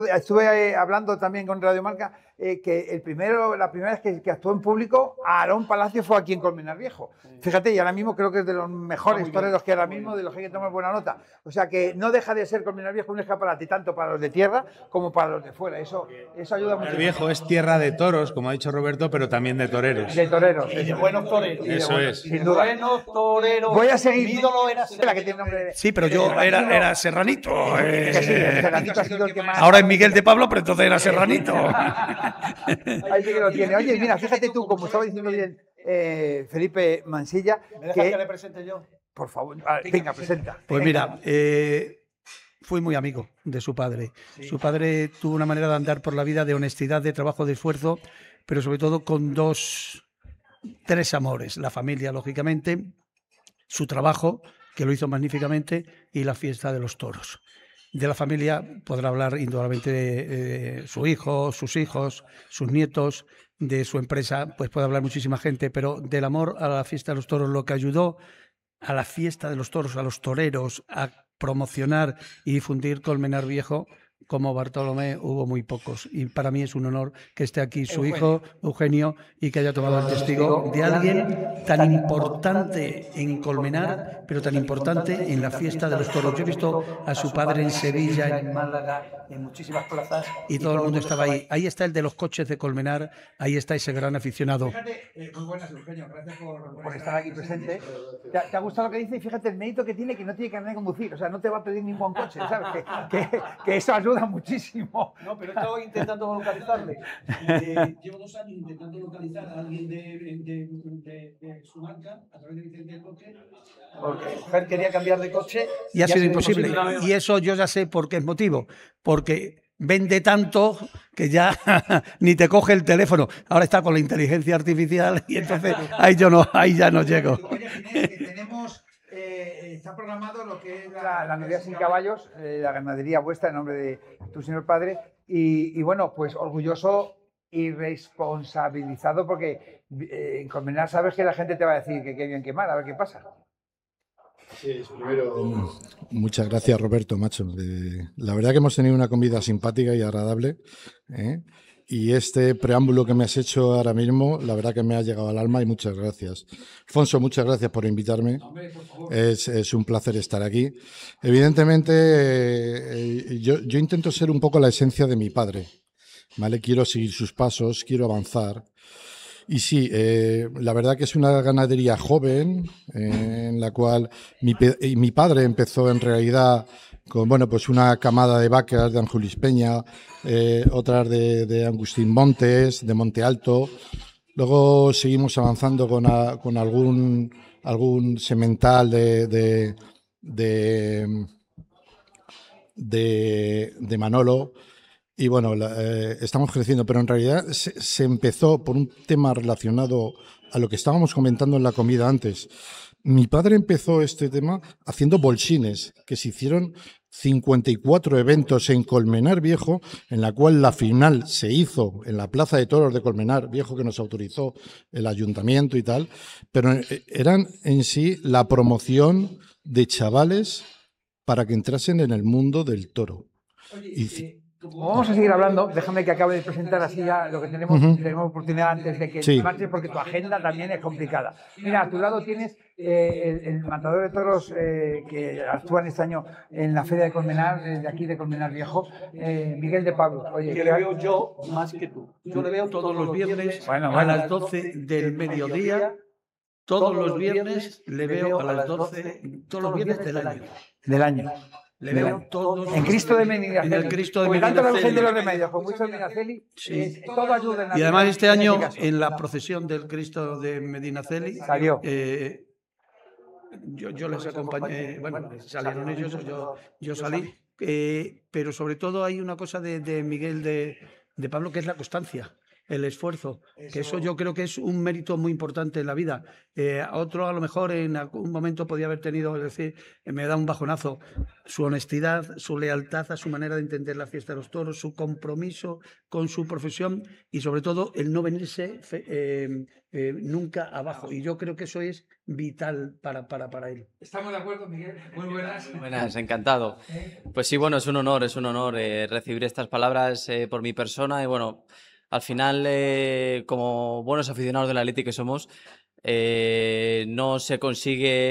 Estuve hablando también con Radio Marca que la primera vez que actuó en público, Aarón Palacio fue aquí en Colmenar Viejo. Fíjate, y ahora mismo creo que es de los mejores toreros que ahora mismo, de los que hay que tomar buena nota. O sea que no deja de ser Colmenar Viejo un escaparate tanto para los de tierra como para los de fuera. Eso ayuda mucho. Colmenar Viejo es tierra de toros, como ha dicho Roberto, pero también de toreros. De toreros. Y de buenos toreros. Eso es. Sin duda. Buenos toreros. Voy a seguir. Mi ídolo era la que tiene nombre de... Sí, pero yo era serranito. Serranito ha sido el que más... Ahora es Miguel de Pablo, pero entonces era serranito. Ahí sí que lo tiene. Oye, mira, fíjate tú, como estaba diciendo bien Felipe Mansilla... ¿Me dejas que le presente yo? Por favor, venga, presenta. Pues mira, fui muy amigo de su padre. Sí. Su padre tuvo una manera de andar por la vida de honestidad, de trabajo, de esfuerzo, pero sobre todo con tres amores. La familia, lógicamente, su trabajo, que lo hizo magníficamente, y la fiesta de los toros. De la familia podrá hablar indudablemente de su hijo, sus hijos, sus nietos, de su empresa, pues puede hablar muchísima gente, pero del amor a la fiesta de los toros, lo que ayudó a la fiesta de los toros, a los toreros, a promocionar y difundir Colmenar Viejo, como Bartolomé, hubo muy pocos. Y para mí es un honor que esté aquí su hijo, Eugenio, y que haya tomado el testigo de alguien tan importante en Colmenar, pero tan importante en la fiesta de los toros. Yo he visto a su padre en Sevilla, en Málaga, en muchísimas plazas, y todo el mundo estaba ahí. Ahí está el de los coches de Colmenar, ahí está ese gran aficionado. Fíjate, muy buenas, Eugenio, gracias por estar aquí presente. ¿Te ha gustado lo que dice? Y fíjate el mérito que tiene, que no tiene carnet de conducir, o sea, no te va a pedir ningún coche, ¿sabes? Que eso ayuda muchísimo. No, pero estoy intentando localizarle. Llevo 2 años intentando localizar a alguien de su marca a través de Vicente del Coche. Porque Fer quería cambiar de coche y ha sido imposible. Y eso yo ya sé por qué es motivo. Porque vende tanto que ya ni te coge el teléfono. Ahora está con la inteligencia artificial y entonces ahí ya no llego. Oye, tenemos... está programado lo que es la ganadería sin caballos, la ganadería vuestra en nombre de tu señor padre y bueno, pues orgulloso y responsabilizado porque en Colmenar sabes que la gente te va a decir que qué bien, qué mal, a ver qué pasa. Sí, primero, muchas gracias Roberto, macho. La verdad que hemos tenido una comida simpática y agradable, y este preámbulo que me has hecho ahora mismo, la verdad que me ha llegado al alma y muchas gracias. Alfonso, muchas gracias por invitarme. Es un placer estar aquí. Evidentemente, yo intento ser un poco la esencia de mi padre, ¿vale? Quiero seguir sus pasos, quiero avanzar. Y sí, la verdad que es una ganadería joven, en la cual mi padre empezó en realidad con pues una camada de vacas de Anjulis Peña, otras de Agustín Montes, de Monte Alto. Luego seguimos avanzando con algún semental de Manolo. Y bueno, estamos creciendo, pero en realidad se empezó por un tema relacionado a lo que estábamos comentando en la comida antes. Mi padre empezó este tema haciendo bolsines, que se hicieron 54 eventos en Colmenar Viejo, en la cual la final se hizo en la Plaza de Toros de Colmenar Viejo, que nos autorizó el ayuntamiento y tal, pero eran en sí la promoción de chavales para que entrasen en el mundo del toro. Vamos a seguir hablando, déjame que acabe de presentar así ya lo que tenemos oportunidad antes de que marches, porque tu agenda también es complicada. Mira, a tu lado tienes el matador de toros que actúan este año en la Feria de Colmenar, de aquí de Colmenar Viejo, Miguel de Pablo. Oye, que le veo yo más que tú. Yo le veo todos los viernes a las 12 del mediodía. Todos los viernes le veo a las 12, todos los viernes del año. Le veo todos. En Cristo de Medinaceli. En el Cristo de Medinaceli. Tanto la Virgen de los Medinaceli. Remedios como mucho de Medinaceli, todo ayuda en la Y además este año, caso. en la procesión del Cristo de Medinaceli, salió. Yo les acompañé, bueno, salieron ellos, yo salí, pero sobre todo hay una cosa de Miguel de Pablo, que es la constancia. el esfuerzo, que eso yo creo que es un mérito muy importante en la vida. A otro a lo mejor en algún momento podía haber tenido, es decir, me da un bajonazo, su honestidad, su lealtad a su manera de entender la fiesta de los toros, su compromiso con su profesión y sobre todo el no venirse nunca abajo. Y yo creo que eso es vital para él. ¿Estamos de acuerdo, Miguel? Muy buenas. Buenas, encantado. Pues sí, bueno, es un honor recibir estas palabras por mi persona y bueno, al final, como buenos aficionados del Athletic que somos, no se consigue